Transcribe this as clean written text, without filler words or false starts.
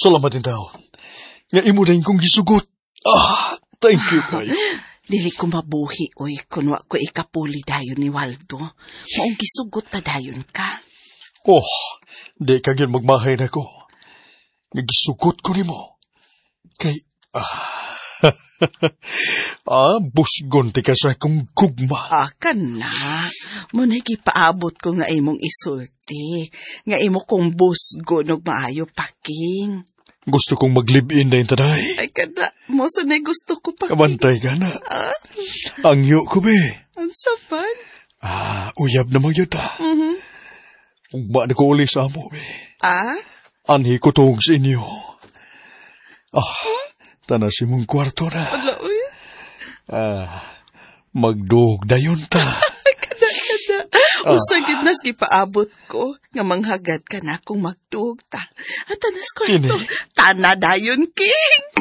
Salamat din taon. Nga imo na yung kong gisugot. Thank you, kayo. Dili ko mabuhi, oy, kunwa ko ikapuli dayon ni Waldo. Maong gisugot ta dayon ka. Di ka yun magmahay na ko. Nga gisugot ko ni mo. Kay, busgon ti ka sa akong gugma. Kan na. Muna paabot ko nga imong isulti. Nga imo kong busgon og maayo paking. Gusto kong mag-live-in na yung taday. Ay kada, mo sanay gusto ko paking. Kabantay ka na. Ang yu ko be. Ang sapan. Uyab na magyod ta. Ugba na ko uli sa amo be. Anhi ko tong sa inyo. Tanas imong kwarto na. Ala, uy. Magdug dayon ta. Kada. Usagid nas gipaabot ko nga manghagad ka na kung magdug ta. At tanas kwarto. Tana dayon, King.